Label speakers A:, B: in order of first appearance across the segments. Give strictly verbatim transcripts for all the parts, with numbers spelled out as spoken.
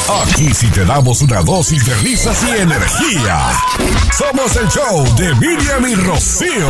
A: Aquí sí te damos una dosis de risas y energía. Somos el show de Miriam y Rocío.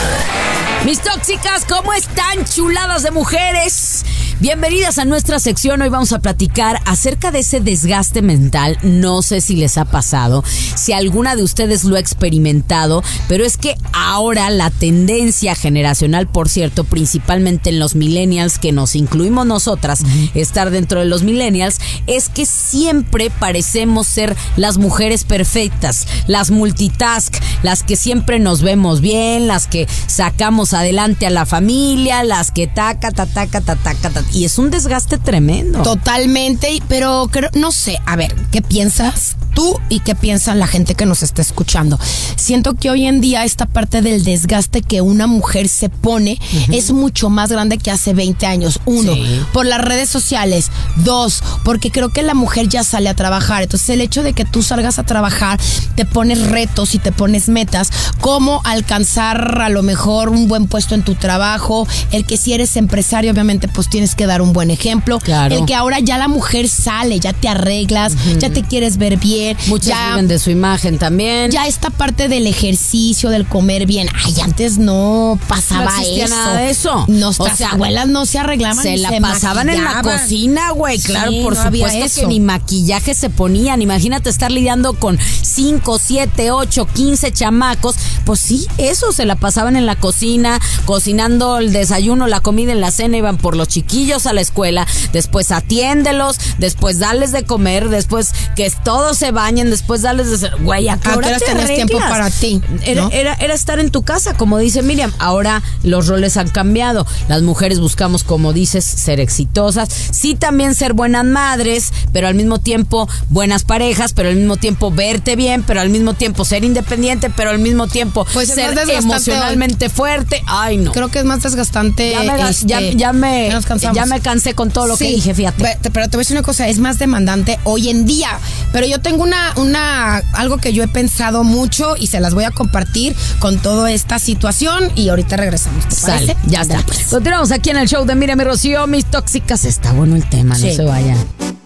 B: Mis tóxicas, ¿cómo están, chuladas de mujeres? Bienvenidas a nuestra sección. Hoy vamos a platicar acerca de ese desgaste mental. No sé si les ha pasado, si alguna de ustedes lo ha experimentado, pero es que ahora la tendencia generacional, por cierto, principalmente en los millennials, que nos incluimos nosotras, uh-huh. estar dentro de los millennials, es que siempre parecemos ser las mujeres perfectas, las multitask, las que siempre nos vemos bien, las que sacamos adelante a la familia, las que taca, ta, taca, ta, taca, ta. Y es un desgaste tremendo.
C: Totalmente, pero creo, no sé, a ver, ¿qué piensas tú y qué piensa la gente que nos está escuchando? Siento que hoy en día esta parte del desgaste que una mujer se pone uh-huh. es mucho más grande que hace veinte años. Uno, sí. por las redes sociales. Dos, porque creo que la mujer ya sale a trabajar. Entonces el hecho de que tú salgas a trabajar, te pones retos y te pones metas, como alcanzar a lo mejor un buen puesto en tu trabajo, el que si eres empresario obviamente pues tienes que dar un buen ejemplo,
B: claro.
C: el que ahora ya la mujer sale, ya te arreglas, uh-huh. ya te quieres ver bien.
B: Muchas
C: ya,
B: viven de su imagen también.
C: Ya esta parte del ejercicio, del comer bien, ay, antes no pasaba
B: no existía
C: eso.
B: nada de eso.
C: Nuestras
B: o sea,
C: abuelas no se arreglaban
B: se
C: ni
B: la
C: se
B: pasaban
C: maquillaban.
B: En la cocina, güey, claro,
C: sí,
B: por
C: no
B: supuesto que ni maquillaje se ponían. Imagínate estar lidiando con cinco, siete, ocho, quince chamacos. Pues sí, eso, se la pasaban en la cocina, cocinando el desayuno, la comida, en la cena, iban por los chiquillos a la escuela, después atiéndelos, después darles de comer, después que todos se bañen, después darles de... Güey, ¿a qué hora te
C: tenías
B: arreglas?
C: tiempo para ti? ¿No?
B: Era, era, era estar en tu casa, como dice Miriam. Ahora los roles han cambiado. Las mujeres buscamos, como dices, ser exitosas. Sí, también ser buenas madres, pero al mismo tiempo buenas parejas, pero al mismo tiempo verte bien, pero al mismo tiempo ser independiente, pero al mismo tiempo
C: pues
B: ser emocionalmente hoy. fuerte. Ay, no.
C: Creo que es más desgastante.
B: Ya me,
C: este,
B: ya, ya me, ya me cansé con todo lo
C: sí,
B: que dije, fíjate.
C: Pero te voy a decir una cosa, es más demandante hoy en día. Pero yo tengo una, una, algo que yo he pensado mucho y se las voy a compartir con toda esta situación y ahorita regresamos. ¿Te
B: Sale,
C: parece?
B: ya está. Pues. Continuamos aquí en el show de Mírame Rocío, mis tóxicas. Está bueno el tema, sí. No se vayan.